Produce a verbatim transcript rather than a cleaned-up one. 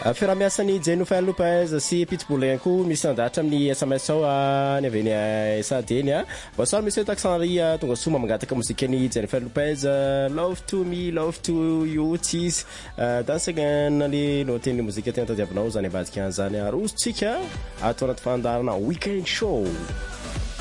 Fiaramiasany Jennifer Lopez sy Pitbull ihany koa misy nandahatra amin'ny S M S ao ny avy eny Sadeny a. Bonsoir monsieur Taxanry, tonga soa mangataka mozikany Jennifer Lopez, love to me, love to you tis dancing le noteny mozika tena tadiavinao zany ambadika an'izany arosotsika atao anaty fandarana weekend show.